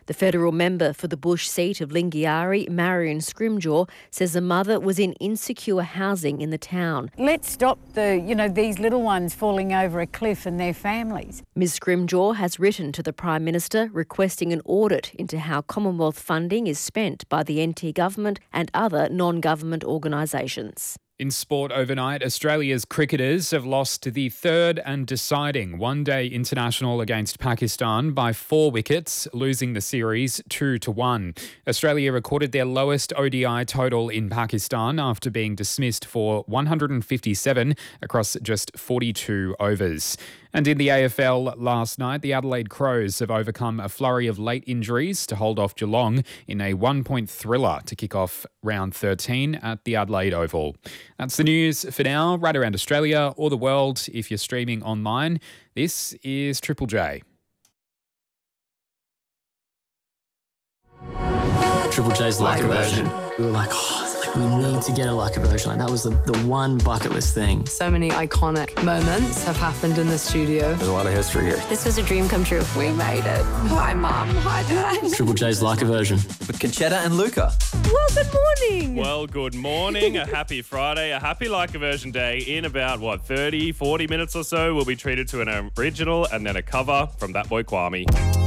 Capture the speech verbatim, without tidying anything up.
The federal member for the Bush seat of Lingiari, Marion Scrimgeour, says the mother was in insecure housing in the town. Let's stop the, you know, these little ones falling over a cliff and their families. Miz Scrimgeour has written to the Prime Minister requesting an audit into how Commonwealth funding is spent by the N T government and other non-government organisations. In sport overnight, Australia's cricketers have lost the third and deciding one-day international against Pakistan by four wickets, losing the series two to one. Australia recorded their lowest O D I total in Pakistan after being dismissed for one hundred fifty-seven across just forty-two overs. And in the A F L last night, the Adelaide Crows have overcome a flurry of late injuries to hold off Geelong in a one-point thriller to kick off round thirteen at the Adelaide Oval. That's the news for now, right around Australia or the world if you're streaming online. This is Triple J. Triple J's Leica version. We were like, oh, like we need to get a Leica version. Like that was the, the one bucket list thing. So many iconic moments have happened in the studio. There's a lot of history here. This was a dream come true. We made it. Hi, Mum. Hi, Dad. Triple J's Leica version. With Conchetta and Luca. Well, good morning. Well, good morning. A happy Friday, a happy Leica version day. In about, what, thirty, forty minutes or so, we'll be treated to an original and then a cover from that boy Kwame.